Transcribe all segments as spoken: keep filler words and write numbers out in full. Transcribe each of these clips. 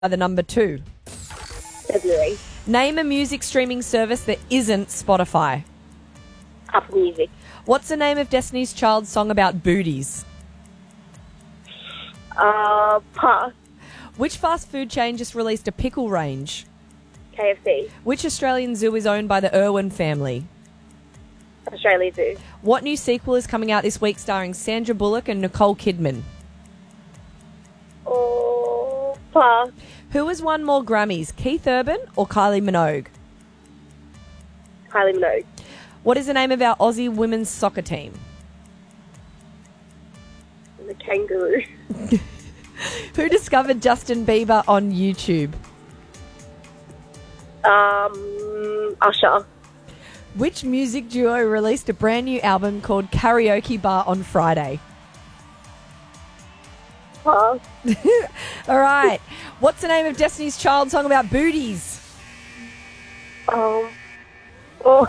the number two. February. Name a music streaming service that isn't Spotify. Apple Music. What's the name of Destiny's Child song about booties? Uh, pass. Which fast food chain just released a pickle range? K F C. Which Australian zoo is owned by the Irwin family? Australia Zoo. What new sequel is coming out this week starring Sandra Bullock and Nicole Kidman? Oh, pass. Who has won more Grammys, Keith Urban or Kylie Minogue? Kylie Minogue. What is the name of our Aussie women's soccer team? The Kangaroo. Who discovered Justin Bieber on YouTube? Um, Usher. Which music duo released a brand new album called Karaoke Bar on Friday? Pass. All right. What's the name of Destiny's Child song about booties? Um, oh.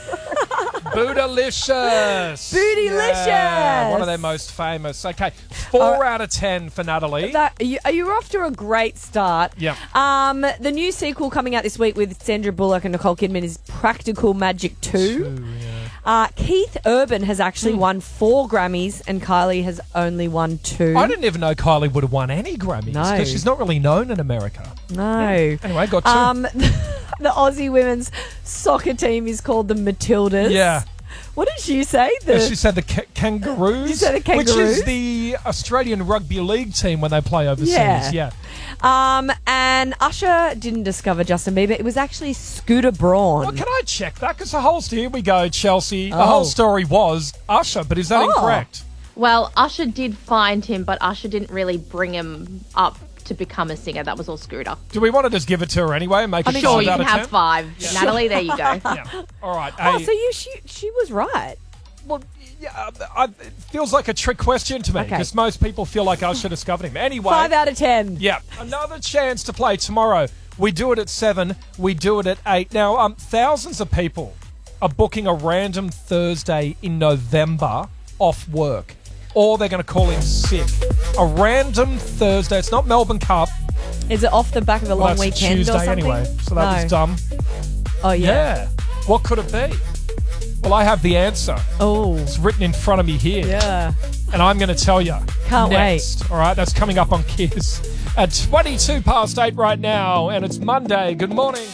Bootylicious. Bootylicious. Yeah, one of their most famous. Okay, four Uh, out of ten for Natalie. That, you, you're off to a great start. Yeah. Um, the new sequel coming out this week with Sandra Bullock and Nicole Kidman is Practical Magic two. Two, yeah. Uh, Keith Urban has actually won four Grammys and Kylie has only won two. I didn't even know Kylie would have won any Grammys No. because she's not really known in America. No. Anyway, got two. Um, the Aussie women's soccer team is called the Matildas. Yeah. What did you say? The, She said the ca- Kangaroos. You said the Which Kangaroos? is the Australian rugby league team when they play overseas. Yeah. Yeah. um, and Usher didn't discover Justin Bieber. It was actually Scooter Braun. Well, can I check that? Because the whole here we go, Chelsea. The Oh. whole story was Usher, but is that Oh. incorrect? Well, Usher did find him, but Usher didn't really bring him up to become a singer. That was all Scooter. Do we want to just give it to her anyway and make it mean, Sure, five you out can of have ten? five. Natalie, there you go. Yeah. All right. Oh, Hey, so you she, she was right. well, yeah, I, it feels like a trick question to me Okay. because most people feel like Usher discovered him. Anyway, Five out of ten. yeah, another chance to play tomorrow. We do it at seven. We do it at eight. Now, um, thousands of people are booking a random Thursday in November off work, or they're going to call in sick. A random Thursday. It's not Melbourne Cup. Is it off the back of a Well, long that's a weekend Tuesday or something? anyway, so that No. was dumb. Oh, yeah. Yeah. What could it be? Well, I have the answer. Oh, It's written in front of me here. yeah. And I'm going to tell you. Can't next. All right, that's coming up on Kiss at twenty-two past eight right now, and it's Monday. Good morning.